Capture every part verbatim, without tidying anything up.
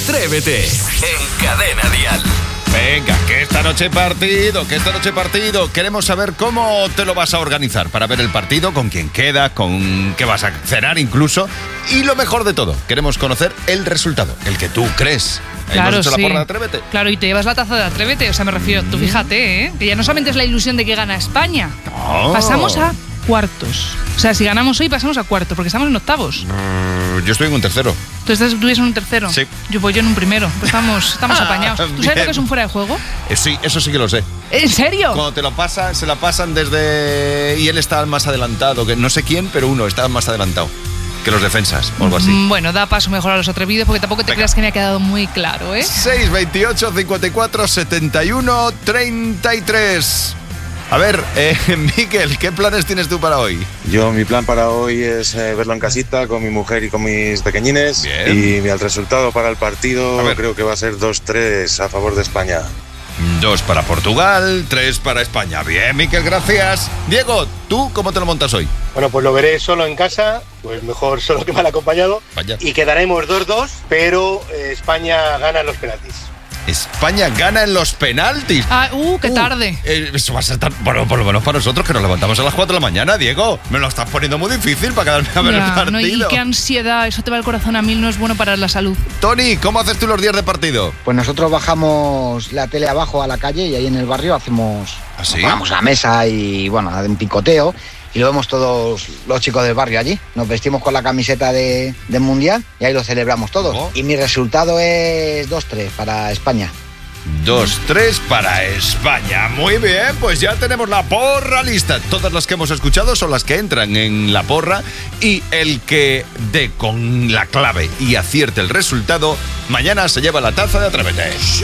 Atrévete en Cadena Dial. Venga, que esta noche partido, que esta noche partido. Queremos saber cómo te lo vas a organizar para ver el partido, con quién queda, con qué vas a cenar incluso. Y lo mejor de todo, queremos conocer el resultado, el que tú crees. Claro, ¿Hemos hecho sí. la porra de Atrévete? Claro, y te llevas la taza de Atrévete. O sea, me refiero, tú fíjate, ¿eh? Que ya no solamente es la ilusión de que gana España. No. Pasamos a cuartos. O sea, si ganamos hoy, pasamos a cuartos, porque estamos en octavos. Mm, yo estoy en un tercero. ¿Tú estás, tú en un tercero? Sí. Yo voy yo en un primero. Pues estamos, estamos apañados. ¿Tú sabes Bien. lo que es un fuera de juego? Eh, sí, eso sí que lo sé. ¿En serio? Cuando te lo pasan, se la pasan desde... Y él está más adelantado, que no sé quién, pero uno está más adelantado que los defensas, o algo así. Mm, Bueno, da paso mejor a los atrevidos, porque tampoco te Venga. creas que me ha quedado muy claro, ¿eh? seis, veintiocho, cincuenta y cuatro, setenta y uno, treinta y tres. A ver, eh, Miquel, ¿qué planes tienes tú para hoy? Yo, mi plan para hoy es eh, verlo en casita con mi mujer y con mis pequeñines. Bien. Y el resultado para el partido A ver. creo que va a ser dos tres a favor de España. Dos para Portugal, tres para España. Bien, Miquel, gracias. Diego, ¿tú cómo te lo montas hoy? Bueno, pues lo veré solo en casa, pues mejor solo que mal acompañado. Vaya. Y quedaremos dos dos, pero eh, España gana en los penaltis. España gana en los penaltis. Ah, uh, qué Uh, tarde. eh, eso va a ser tan... Bueno, por lo menos para nosotros que nos levantamos a las cuatro de la mañana, Diego. Me lo estás poniendo muy difícil para quedarme a ver Ya, el partido. no, y qué ansiedad, eso te va el corazón a mil, no es bueno para la salud. Tony, ¿cómo haces tú los días de partido? Pues nosotros bajamos la tele abajo a la calle y ahí en el barrio hacemos... ¿Ah, sí? Vamos a la mesa y, bueno, un picoteo. Y lo vemos todos los chicos del barrio allí. Nos vestimos con la camiseta de, del Mundial y ahí lo celebramos todos. Oh. Y mi resultado es dos tres para España. Dos, tres para España. Muy bien, pues ya tenemos la porra lista. Todas las que hemos escuchado son las que entran en la porra. Y el que dé con la clave y acierte el resultado, mañana se lleva la taza de Atrévete. ¡Sí!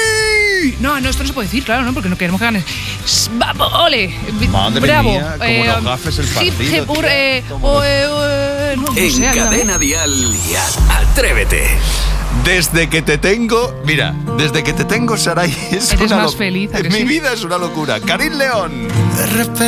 No, no, esto no se puede decir, claro, ¿no? Porque no queremos que ganes. ¡Vamos, ole! Madre Bravo. mía, cómo nos gafes el hip, partido, hip, hur, tío. eh, Cómo o, nos- eh, o, eh, no, no En sé, ayúdame. Cadena Dial y a- Atrévete. Desde que te tengo, mira, desde que te tengo, Saray, es Eres una más lo- feliz, ¿a que Mi sí? vida es una locura. Karim León.